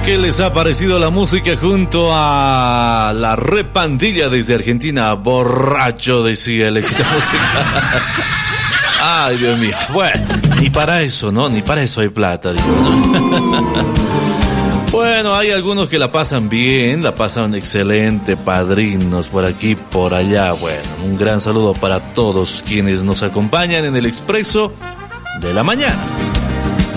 ¿Qué les ha parecido la música junto a la Repandilla desde Argentina? Borracho, decía el éxito musical. Ay, Dios mío. Bueno, ni para eso, ¿no? Ni para eso hay plata, digo, ¿no? Bueno, hay algunos que la pasan bien, la pasan excelente, padrinos por aquí, por allá. Bueno, un gran saludo para todos quienes nos acompañan en el Expreso de la Mañana.